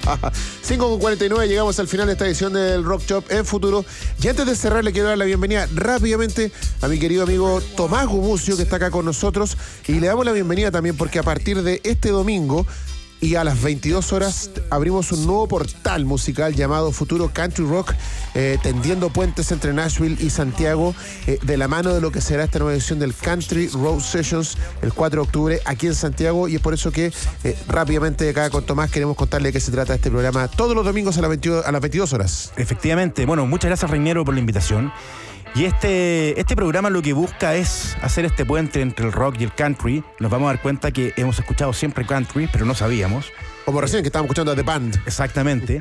5:49, llegamos al final de esta edición del Rock Shop en Futuro. Y antes de cerrar, le quiero dar la bienvenida rápidamente a mi querido amigo Tomás Gumucio, que está acá con nosotros. Y le damos la bienvenida también porque a partir de este domingo y a las 22 horas abrimos un nuevo portal musical llamado Futuro Country Rock, tendiendo puentes entre Nashville y Santiago, de la mano de lo que será esta nueva edición del Country Road Sessions el 4 de octubre aquí en Santiago. Y es por eso que rápidamente acá con Tomás queremos contarle de qué se trata este programa todos los domingos a las 22 horas. Efectivamente. Bueno, muchas gracias, Reñero, por la invitación. Y este programa lo que busca es hacer este puente entre el rock y el country. Nos vamos a dar cuenta que hemos escuchado siempre country, pero no sabíamos. Como recién que estábamos escuchando a The Band. Exactamente.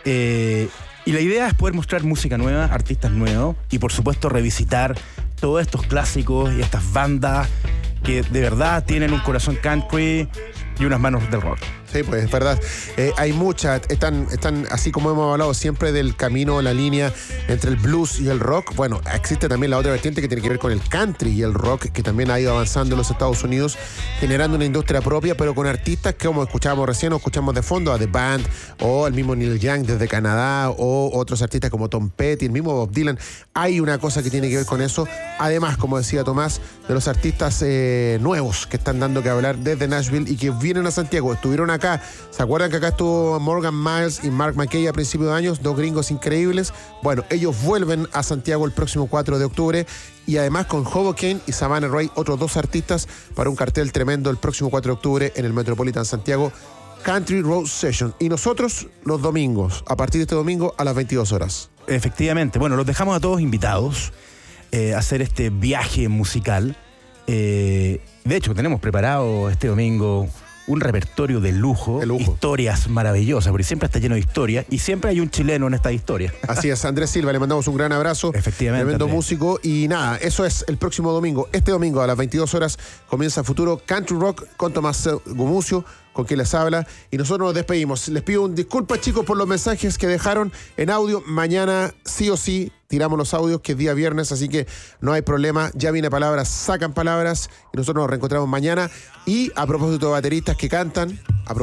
Y la idea es poder mostrar música nueva, artistas nuevos y por supuesto revisitar todos estos clásicos y estas bandas que de verdad tienen un corazón country y unas manos del rock. Sí, pues es verdad. Hay muchas, están así como hemos hablado siempre del camino, la línea entre el blues y el rock. Bueno, existe también la otra vertiente que tiene que ver con el country y el rock, que también ha ido avanzando en los Estados Unidos, generando una industria propia, pero con artistas que, como escuchábamos recién, o escuchamos de fondo a The Band, o el mismo Neil Young desde Canadá, o otros artistas como Tom Petty, el mismo Bob Dylan. Hay una cosa que tiene que ver con eso. Además, como decía Tomás, de los artistas nuevos que están dando que hablar desde Nashville y que vienen a Santiago. Estuvieron acá. ¿Se acuerdan que acá estuvo Morgan Miles y Mark McKay a principios de años? Dos gringos increíbles. Bueno, ellos vuelven a Santiago el próximo 4 de octubre y además con Hoboken y Savannah Ray, otros dos artistas, para un cartel tremendo el próximo 4 de octubre en el Metropolitan Santiago, Country Road Session. Y nosotros los domingos, a partir de este domingo a las 22 horas. Efectivamente. Bueno, los dejamos a todos invitados a hacer este viaje musical. De hecho, tenemos preparado este domingo un repertorio de lujo, historias maravillosas, porque siempre está lleno de historias y siempre hay un chileno en esta historia. Así es, Andrés Silva, le mandamos un gran abrazo. Efectivamente. Tremendo Andrés. músico. Y nada, eso es el próximo domingo. Este domingo a las 22 horas comienza Futuro Country Rock con Tomás Gumucio, con quien les habla. Y nosotros nos despedimos. Les pido disculpas, chicos, por los mensajes que dejaron en audio. Mañana sí o sí tiramos los audios, que es día viernes, así que no hay problema. Ya viene Palabras, sacan palabras. Y nosotros nos reencontramos mañana. Y a propósito de bateristas que cantan,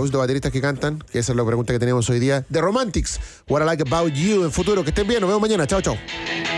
que esa es la pregunta que tenemos hoy día, The Romantics, What I Like About You en Futuro. Que estén bien, nos vemos mañana. Chao, chao.